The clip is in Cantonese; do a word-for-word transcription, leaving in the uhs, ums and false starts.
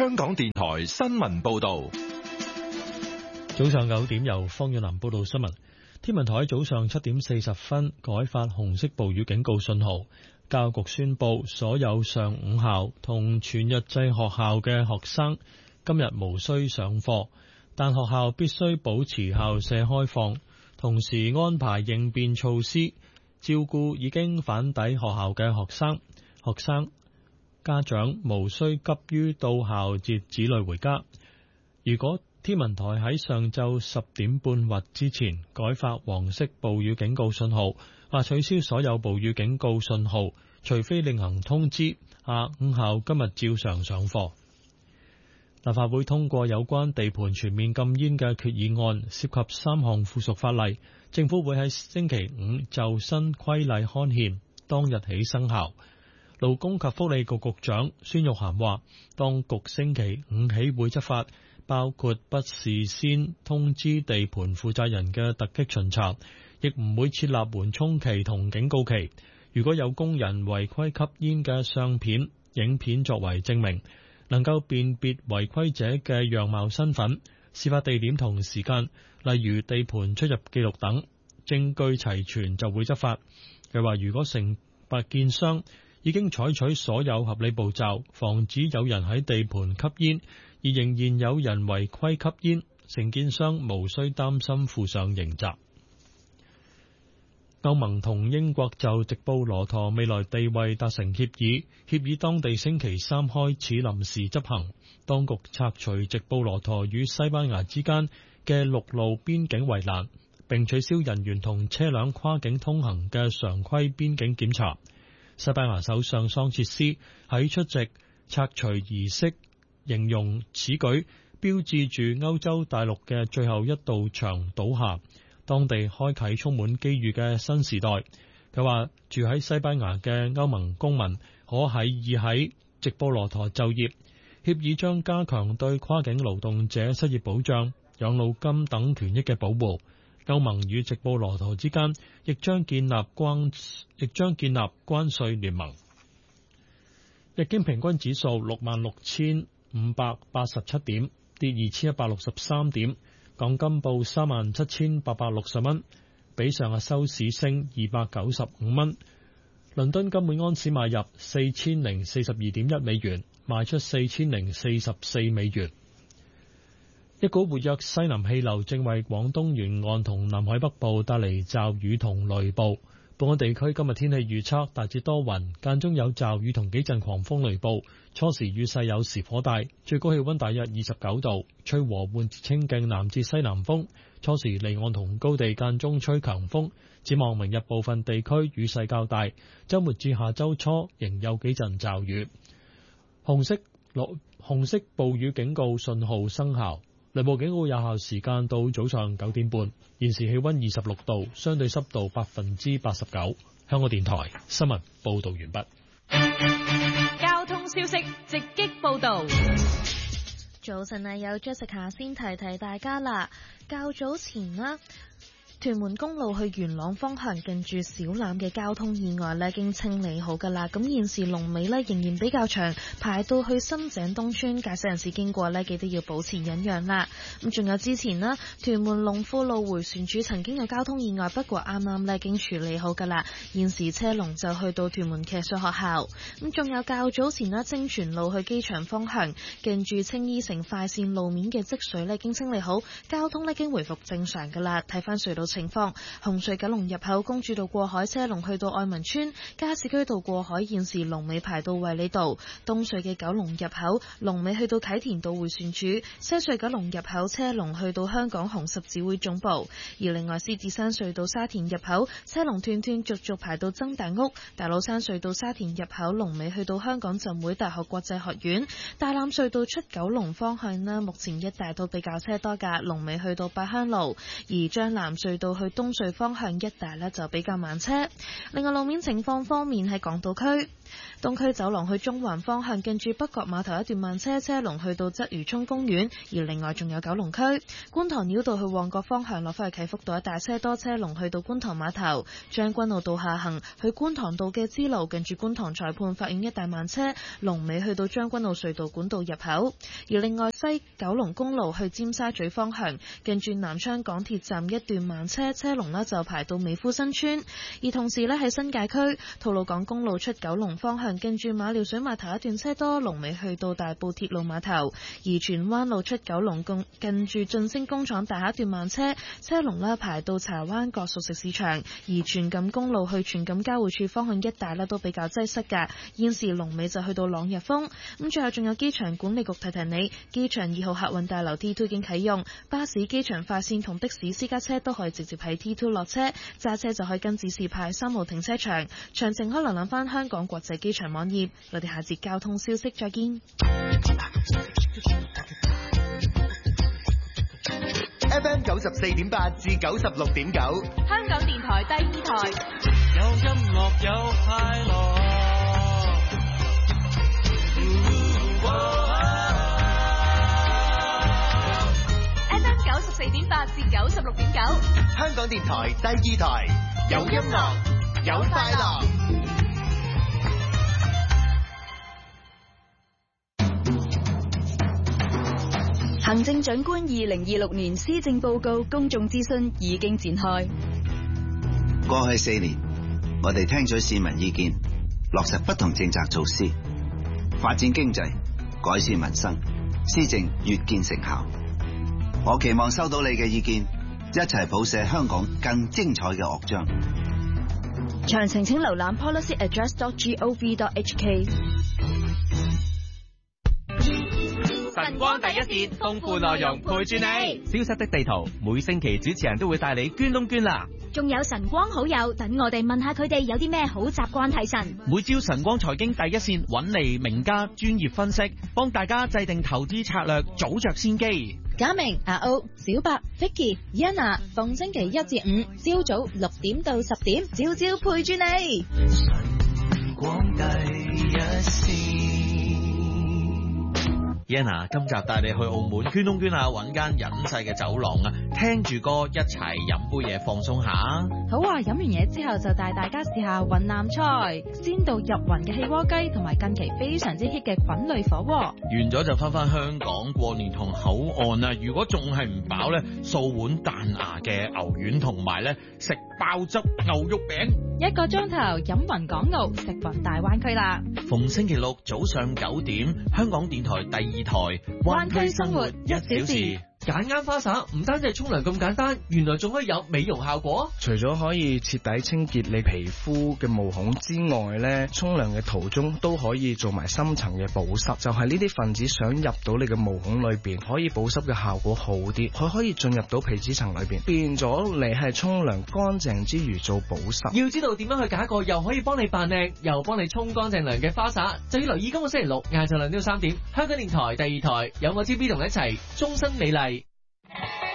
香港電台新聞報道。 早上九點由方遠南報道新聞。天文台早上七點四十分改發紅色暴雨警告信號，教育局宣布所有上午校同全日制學校嘅學生今日無需上課，但學校必須保持校舍開放，同時安排應變措施，照顧已經返抵學校嘅學生。學生家長無需急於到校接子女回家。如果天文台喺上晝十點半或之前改發黃色暴雨警告信號，或取消所有暴雨警告信號，除非另行通知，下午校今日照常上課。立法會通過有關地盤全面禁煙嘅決議案，涉及三項附屬法例，政府會喺星期五就新規例刊憲，當日起生效。勞工及福利局局長孫玉菡話，當局星期五起會執法，包括不事先通知地盤負責人嘅突擊巡查，亦唔會設立緩衝期同警告期。如果有工人違規吸煙嘅相片、影片作為證明，能夠辨別違規者嘅樣貌、身份、事發地點同時間，例如地盤出入記錄等，證據齊全就會執法。佢話如果承辦建商已經採取所有合理步驟，防止有人喺地盤吸煙，而仍然有人違規吸煙，承建商無需擔心負上刑責。歐盟同英國就直布羅陀未來地位達成協議，協議當地星期三開始臨時執行。當局拆除直布羅陀與西班牙之間嘅陸路邊境圍欄，並取消人員同車輛跨境通行嘅常規邊境檢查。西班牙首相桑切斯喺出席拆除儀式，形容此舉標誌住歐洲大陸嘅最後一道牆倒下，當地開啟充滿機遇嘅新時代。佢話住喺西班牙嘅歐盟公民可喺已喺直布羅陀就業。協議將加強對跨境勞動者失業保障、養老金等權益嘅保護。歐盟與直布羅陀之間亦將建立關亦將建立關稅聯盟。日經平均指數六萬六千五百八十七點，跌二千一百六十三點。港金報三萬七千八百六十蚊，比上日收市升二百九十五蚊。倫敦金每安士買入四千零四十二點一美元，賣出四千零四十四美元。一股活躍西南氣流正為廣東沿岸同南海北部帶嚟驟雨同雷暴。本港地區今日天氣預測大致多雲，間中有驟雨同幾陣狂風雷暴，初時雨勢有時頗大，最高氣溫大約二十九度，吹和緩至清勁南至西南風，初時離岸同高地間中吹強風。展望明日部分地區雨勢較大，周末至下周初仍有幾陣驟雨。紅色綠紅色暴雨警告信號生效。雷暴警告有效時間到早上九點半。現時氣溫二十六度，相對濕度百分之八十九。香港電台新聞報道完畢。 交通消息直擊報道。 早晨啊，有 Jessica 先提提大家啦。較早前啦，屯門公路去元朗方向近住小欖嘅交通意外呢，已經清理好噶啦。咁現時龍尾呢仍然比較長，排到去深井東村，駕駛人士經過呢，記得要保持忍讓啦。咁仲有之前啦，屯門龍富路迴旋處曾經有交通意外，不過啱啱呢已經處理好噶啦。現時車龍就去到屯門騎術學校。咁仲有較早前啦，清泉路去機場方向近住青衣城快線路面嘅積水呢已經清理好，交通呢已經回復正常噶啦。睇翻隧道情況，紅隧九龍入口公主道過海車龍去到愛民村，加士居道過海現時龍尾排到衛理道，東隧嘅九龍入口龍尾去到啟田道迴旋處，西隧九龍入口車龍去到香港紅十字會總部，而另外獅子山隧道沙田入口車龍斷斷續續排到曾大屋，大老山隧道沙田入口龍尾去到香港浸會大學國際學院，大欖隧道出九龍方向呢，目前一帶都比較車多噶，龍尾去到八鄉路，而將藍隧隧道去東隧方向一帶呢就比較慢車。另外路面情況方面，喺港島區東區走廊去中環方向，近住北角碼頭一段慢車，車龍去到鰂魚涌公園。而另外仲有九龍區觀塘繞道去旺角方向，落翻去啟福道一帶車多，車龍去到觀塘碼頭。將軍澳道下行去觀塘道嘅支路，近住觀塘裁判法院一帶慢車，龍尾去到將軍澳隧道管道入口。而另外西九龍公路去尖沙咀方向，近住南昌港鐵站一段慢車，車龍呢就排到美孚新村。而同時呢喺新界區吐露港公路出九龍方向，近住馬料水碼頭一段車多，龍尾去到大埔鐵路碼頭。而荃灣路出九龍公近住晉升工廠大廈一段慢車，車龍呢排到柴灣角熟食市場。而荃錦公路去荃錦交匯處方向一帶呢都比較擠塞㗎，現時龍尾就去到朗日峰。咁最後仲有機場管理局提提你，機場二號客運大樓 T 二 已經啟用，巴士、機場快線同的士、私家車都可以直接喺 T 二落車，揸車就可以跟指示牌三號停車場。詳情可以瀏覽翻香港國際機場網頁。我哋下節交通消息再見。 F M 九十四點八至九十六點九， 香港電台第二台， 有音樂有快樂。 F M 九十四點八至九十六點九， 香港電台第二台，有音樂有快樂。 行政長官二零二六年施政報告公眾諮詢已經展開。 過去四年，我哋聽取市民意見，落實不同政策措施，發展經濟，改善民生，施政越見成效。我期望收到你嘅意見，一齊譜寫香港更精彩嘅樂章。 詳情請瀏覽 policy address dot gov dot h k。 晨光第一線，豐富內容陪住你。消失的地圖，每星期主持人都會帶你捐窿捐罅。 仲有晨光好友，等我哋問下佢哋有啲咩好習慣提神。 每朝晨光財經第一線揾嚟名家專業分析，幫大家制定投資策略，早着先機。 嘉明、阿歐、小白、Vicky、Yana， 逢星期一至五朝早六點到十點，朝朝陪住你。晨光第一線。 Yana 今集帶你去澳門捐窿捐下，揾間隱世嘅酒廊啊，聽住歌一齊飲杯嘢放鬆下。 好啊，飲完嘢之後就帶大家試下雲南菜，鮮度入雲嘅氣鍋雞，同埋近期非常之 hit 嘅菌類火鍋。 完咗就翻返香港過年同口岸啊！如果仲係唔飽呢，掃碗彈牙嘅牛丸同埋呢食爆汁牛肉餅。 一個鐘頭飲雲港澳，食雲大灣區啦！ 逢星期六早上九點，香港電台第二台灣區生活一小時。 揀啱花灑唔單止係沖涼咁簡單，原來仲可以有美容效果。 除咗可以徹底清潔你皮膚嘅毛孔之外呢，沖涼嘅途中都可以做埋深層嘅保濕，就係呢啲分子想入到你嘅毛孔裏邊，可以保濕嘅效果好啲，佢可以進入到皮脂層裏邊，變咗你係沖涼乾淨之餘做保濕。 要知道點樣去揀一個又可以幫你扮靚又幫你沖乾淨涼嘅花灑，就要留意今個星期六晏晝兩點到三點，香港電台第二台有我 T V 同你一齊終身美麗。